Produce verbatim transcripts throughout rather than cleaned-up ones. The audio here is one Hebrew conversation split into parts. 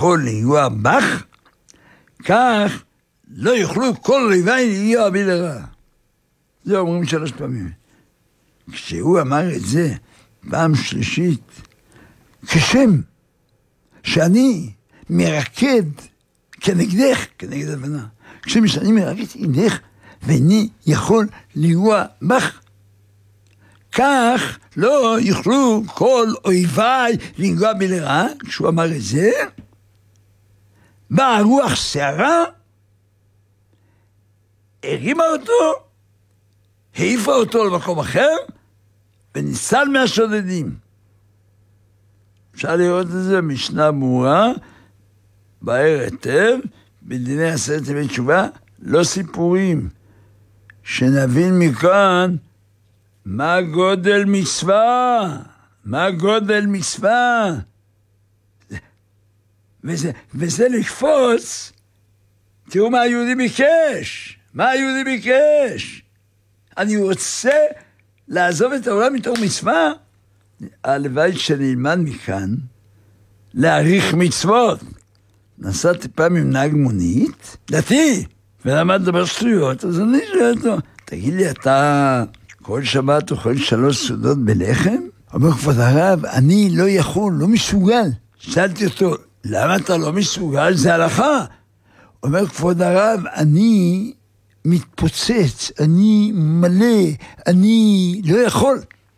יכול לנגוע בך, כך לא יוכלו כל אויבי לנגוע בי לרעה. זה אומרים שלוש פעמים. כשהוא אמר את זה פעם שלישית, כשם שאני מרקד כנגדך, כנגד הבנה, כשם שאני מרקד כנגדך, ואני יכול לנגוע בך, כך לא יוכלו כל אויביי לנגוע בי לרעה. כשהוא אמר את זה, באה רוח שערה, הרימה אותו, העיפה אותו למקום אחר, וניסל מהשודדים. אפשר לראות את זה משנה ברורה, בהר היטב, בדיני עשרת ימי תשובה, לא סיפורים. שנבין מכאן מה גודל מצווה, מה גודל מצווה. וזה, וזה לקפוץ, תראו מה היהודי ביקש, מה היהודי ביקש. אני רוצה לעזוב את העולם מתוך מצווה, הלוואי שנלמד מכאן להעריך מצוות. נסעתי פעם עם נהג מונית, דתי, ולמד לדבר שטויות, אז אני שואל אותו, תגיד לי, אתה כל שבת אוכל שלוש סעודות בלחם? אומר, כבוד הרב, אני לא יכול, לא מסוגל. שאלתי אותו, למה אתה לא מסוגל? זה הלכה. אומר, כבוד הרב, אני מתפוצץ, אני מלא, אני לא יכול.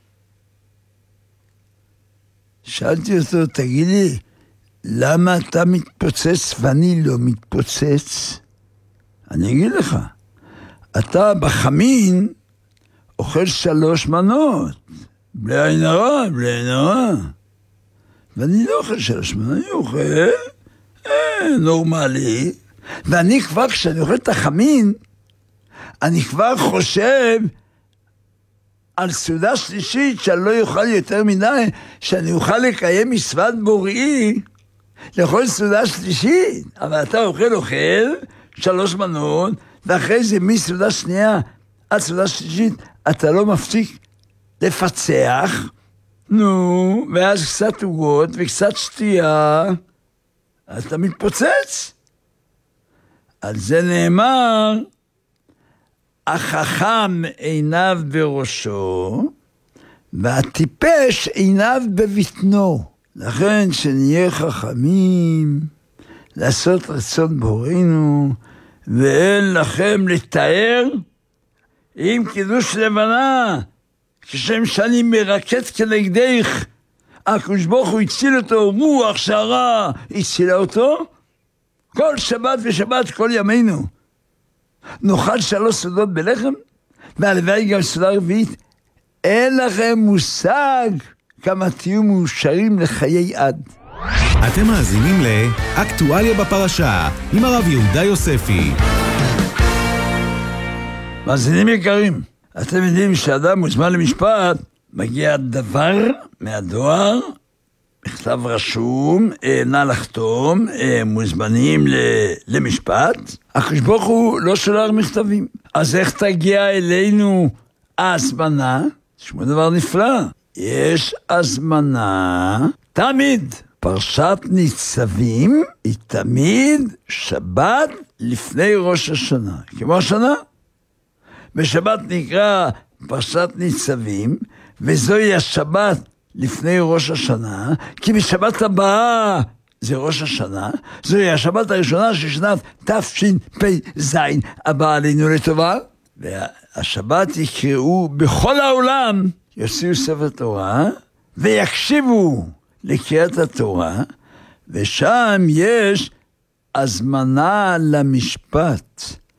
שאלתי אותו, תגיד לי, למה אתה מתפוצץ ואני לא מתפוצץ? אני אגיד לך, אתה בחמין אוכל שלוש מנות, בלי עין הרע, בלי עין הרע. ואני לא אוכל שלוש מנות, אני אוכל אה, נורמלי, ואני כבר, כשאני אוכל את החמין, אני כבר חושב על סעודה שלישית שאני לא אוכל יותר מדי, שאני אוכל לקיים מצוות בוראי, לאכול סעודה שלישית. אבל אתה אוכל אוכל, שלוש מנות, ואחרי זה מסעודה שנייה עד סעודה שלישית, אתה לא מפסיק לפצח, נו, ואז קצת עוגות וקצת שתייה, אז אתה מתפוצץ. על זה נאמר, החכם עיניו בראשו, והטיפש עיניו בבטנו. לכן שנהיה חכמים, לעשות רצון בוראנו, ואין לכם לתאר עם קידוש לבנה, כשם שאני מרקד כנגדך, הקדוש ברוך הוא הציל אותו, רוח שערה הצילה אותו, כל שבת ושבת כל ימינו. נאכל שלוש סעודות בלחם, והלוואי גם סעודה רביעית. אין לכם מושג כמה תהיו מאושרים לחיי עד. אתם מאזינים לאקטואליה בפרשה עם הרב יהודה יוספי. מאזינים יקרים, אתם יודעים שאדם מוזמן למשפט, מגיע דבר מהדואר, מכתב רשום, נא לחתום, מוזמנים למשפט. הקדוש ברוך הוא לא שולח מכתבים. אז איך תגיע אלינו ההזמנה? שמו דבר נפלא. יש הזמנה תמיד. פרשת ניצבים היא תמיד שבת לפני ראש השנה. כמו השנה. בשבת נקרא פרשת ניצבים, וזוהי השבת לפני ראש השנה, כי בשבת הבאה זה ראש השנה, זוהי השבת הראשונה של שנת תשפ"ז הבאה עלינו לטובה, והשבת יקראו בכל העולם, יוציאו ספר תורה, ויקשיבו לקריאת התורה, ושם יש הזמנה למשפט.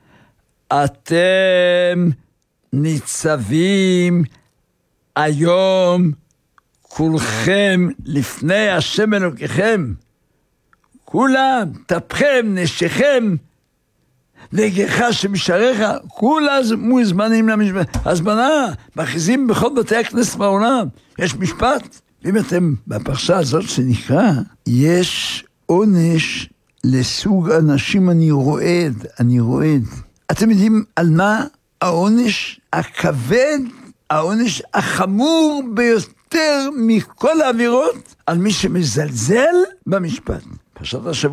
אתם ניצבים היום כולכם לפני השם אלוקיכם, כולם, תפכם, נשיכם, נגרך שמשעריך, כולם מוזמנים למשפט. הזמנה, מכריזים בכל בתי הכנסת בעולם, יש משפט. ואם אתם בפרשה הזאת שנקרא, יש עונש לסוג אנשים אני רועד, אני רועד. אתם יודעים על מה העונש הכבד, העונש החמור ביותר מכל העבירות? על מי שמזלזל במשפט. פרשת השבוע.